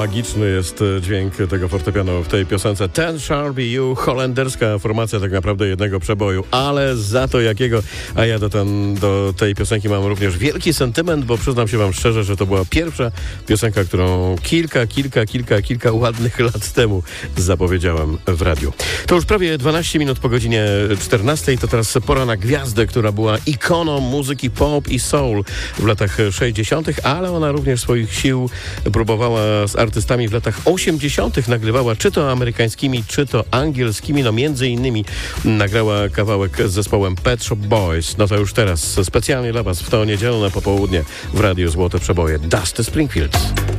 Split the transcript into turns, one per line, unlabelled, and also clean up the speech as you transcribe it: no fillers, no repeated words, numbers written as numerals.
magiczny jest dźwięk tego fortepianu w tej piosence. Ten Sharpie You, holenderska formacja tak naprawdę jednego przeboju, ale za to jakiego. A ja do tej piosenki mam również wielki sentyment, bo przyznam się wam szczerze, że to była pierwsza piosenka, którą kilka ładnych lat temu zapowiedziałem w radiu. To już prawie 12 minut po godzinie 14. To teraz pora na gwiazdę, która była ikoną muzyki pop i soul w latach 60., ale ona również swoich sił próbowała z artystami w latach 80., nagrywała czy to amerykańskimi, czy to angielskimi, no między innymi nagrała kawałek z zespołem Pet Shop Boys. No to już teraz specjalnie dla was w to niedzielne popołudnie w Radiu Złote Przeboje Dusty Springfield.